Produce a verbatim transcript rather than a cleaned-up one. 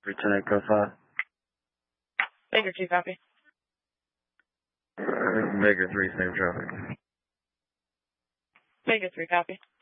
Lieutenant Go five. Baker two, copy. Baker three, same traffic. Baker three, copy.